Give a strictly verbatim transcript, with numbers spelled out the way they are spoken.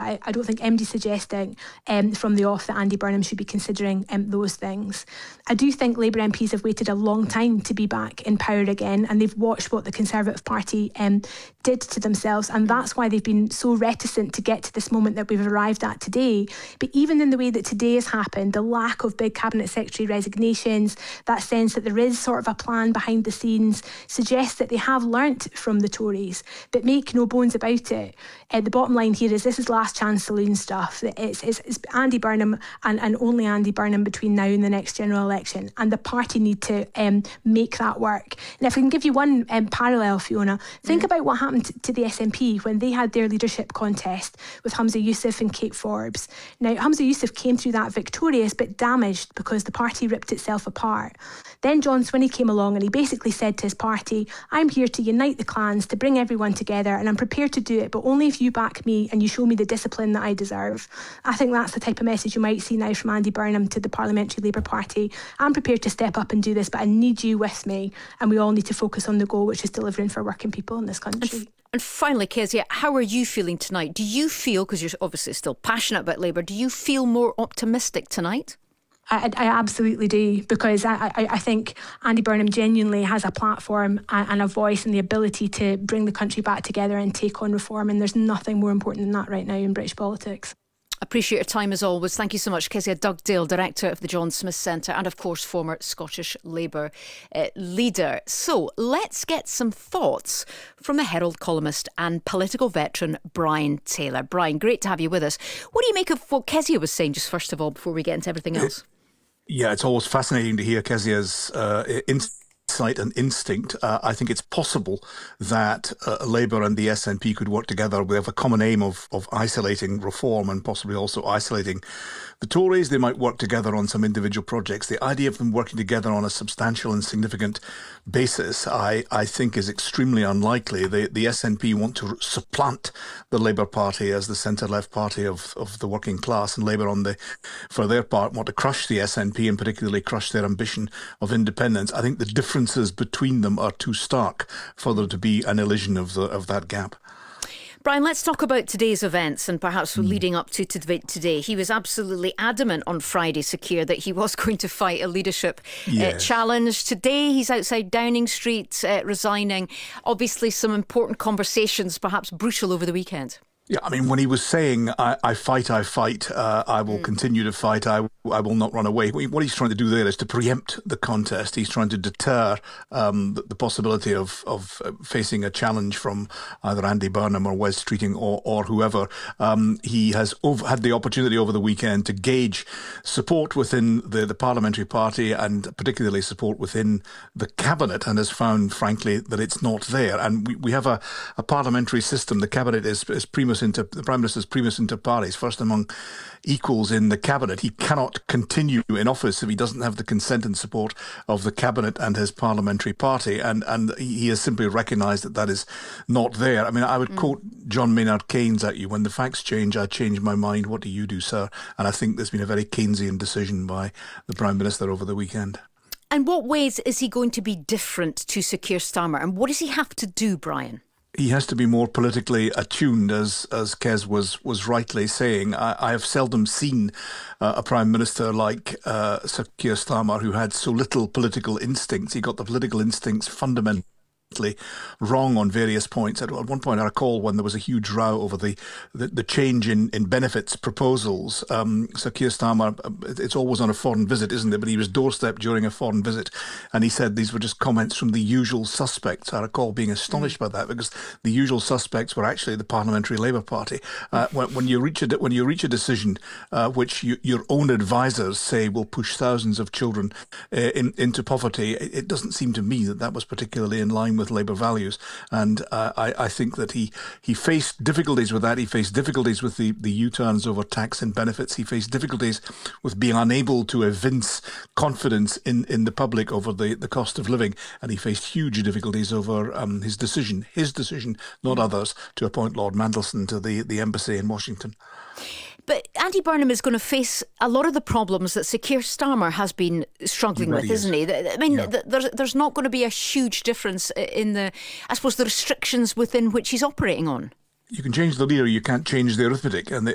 I, I don't think anybody's suggesting um, from the off that Andy Burnham should be considering um, those things. I do think Labour M Ps have waited a long time to be back in power again, and they've watched what the Conservative Party um, did to themselves, and that's why they've been so reticent to get to this moment that we've arrived at today. But even in the way that today has happened, the lack of big Cabinet Secretary resignations, that sense that there is sort of a plan behind the scenes, suggests that they have learnt from the Tories. But make no bones about it, uh, the bottom line here is this is last chance saloon stuff. It's, it's, it's Andy Burnham and, and only Andy Burnham between now and the next general election, and the party need to um, make that work. And if I can give you one um, parallel, Fiona, think mm. about what happened to, to the S N P when they had their leadership contest with Humza Yousaf and Kate Forbes. Now, Humza Yousaf came through that victorious but damaged because the party ripped itself apart. Then John Swinney came along and he basically said to his party, I'm here to unite the clans, to bring everyone together, and I'm prepared to do it, but only if you back me and you show me the discipline that I deserve. I think that's the type of message you might see now from Andy Burnham to the Parliamentary Labour Party. I'm prepared to step up and do this, but I need you with me, and we all need to focus on the goal, which is delivering for working people in this country. And, and finally, Kezia, how are you feeling tonight? Do you feel, because you're obviously still passionate about Labour, do you feel more optimistic tonight? I, I absolutely do, because I, I, I think Andy Burnham genuinely has a platform and, and a voice and the ability to bring the country back together and take on reform, and there's nothing more important than that right now in British politics. Appreciate your time as always. Thank you so much, Kezia Dugdale, Director of the John Smith Centre and, of course, former Scottish Labour uh, leader. So let's get some thoughts from the Herald columnist and political veteran Brian Taylor. Brian, great to have you with us. What do you make of what Kezia was saying, just first of all, before we get into everything else? Yeah, it's always fascinating to hear Kezia's uh, insight and instinct. Uh, I think it's possible that uh, Labour and the S N P could work together with a common aim of, of isolating reform and possibly also isolating the Tories. They might work together on some individual projects. The idea of them working together on a substantial and significant basis, I, I think, is extremely unlikely. The, the S N P want to supplant the Labour Party as the centre-left party of, of the working class, and Labour, on the, for their part, want to crush the S N P and particularly crush their ambition of independence. I think the differences between them are too stark for there to be an elision of the of that gap. Brian, let's talk about today's events and perhaps mm. leading up to today. He was absolutely adamant on Friday, Sir Keir, that he was going to fight a leadership yes. uh, challenge. Today, he's outside Downing Street uh, resigning. Obviously, some important conversations, perhaps brutal over the weekend. Yeah, I mean, when he was saying, I, I fight, I fight, uh, I will mm. continue to fight, I, I will not run away. What he's trying to do there is to preempt the contest. He's trying to deter um, the, the possibility of, of facing a challenge from either Andy Burnham or Wes Streeting or, or whoever. Um, he has over, had the opportunity over the weekend to gauge support within the, the parliamentary party and particularly support within the cabinet, and has found, frankly, that it's not there. And we, we have a, a parliamentary system. The cabinet is, is primus inter the Prime Minister's primus inter pares, first among equals in the cabinet. He cannot continue in office if he doesn't have the consent and support of the cabinet and his parliamentary party, and and he has simply recognised that that is not there. I mean, I would mm. quote John Maynard Keynes at you: when the facts change, I change my mind. What do you do, sir? And I think there's been a very Keynesian decision by the Prime Minister over the weekend. And what ways is he going to be different to Sir Keir Starmer, and what does he have to do, Brian? He has to be more politically attuned, as as Kez was was rightly saying. I, I have seldom seen uh, a Prime Minister like uh, Sir Keir Starmer, who had so little political instincts. He got the political instincts fundamentally wrong on various points. At one point, I recall when there was a huge row over the the, the change in, in benefits proposals. Um, Sir Keir Starmer, it's always on a foreign visit, isn't it? But he was doorstepped during a foreign visit, and he said these were just comments from the usual suspects. I recall being astonished mm. by that, because the usual suspects were actually the Parliamentary Labour Party. Uh, when, when you reach a when you reach a decision uh, which you, your own advisers say will push thousands of children uh, in, into poverty, it, it doesn't seem to me that that was particularly in line with Labour values, and uh, I, I think that he he faced difficulties with that. He faced difficulties with the, the U-turns over tax and benefits. He faced difficulties with being unable to evince confidence in, in the public over the, the cost of living, and he faced huge difficulties over um, his decision, his decision, not others, to appoint Lord Mandelson to the, the embassy in Washington. But Andy Burnham is going to face a lot of the problems that Sir Keir Starmer has been struggling with, isn't he? I mean, yeah. there's, there's not going to be a huge difference in the, I suppose, the restrictions within which he's operating on. You can change the leader, you can't change the arithmetic, and the